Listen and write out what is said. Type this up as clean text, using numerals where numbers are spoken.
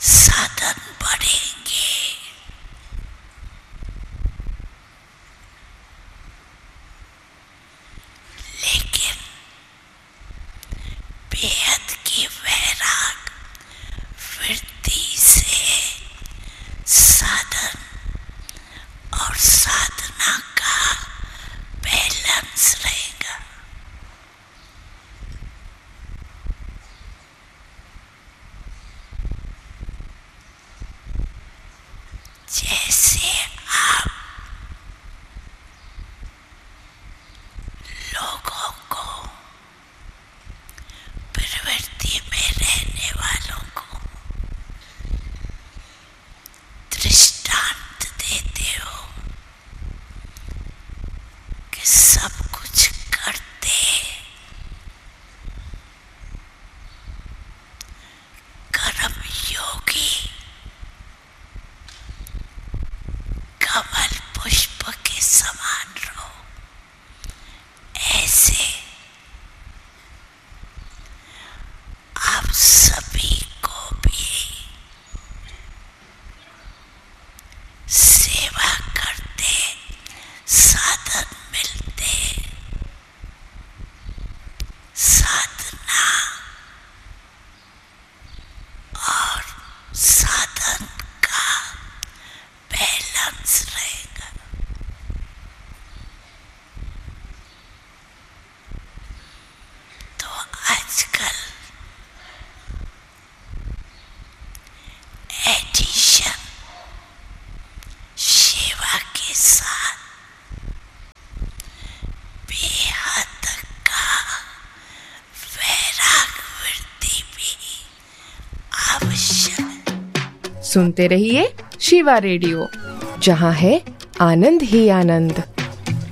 साधन बढ़ेंगे। लेकिन बेहद की वैराग वृत्ति से साधन और साधना का बैलेंस रहेगा। जैसे आप लोगों को, प्रवृत्ति में रहने वालों को दृष्टांत देते हो कि सब कुछ करते कर्म योगी कमल पुष्प के समान रहो, ऐसे आप सभी को भी सेवा करते साधन मिलते, साधना और साधन का बैलेंस रहेगा। तो आजकल एडिशन सेवा के साथ बेहद का वैराग वृत्ति भी आवश्यक है। सुनते रहिए शिवा रेडियो, जहाँ है आनंद ही आनंद।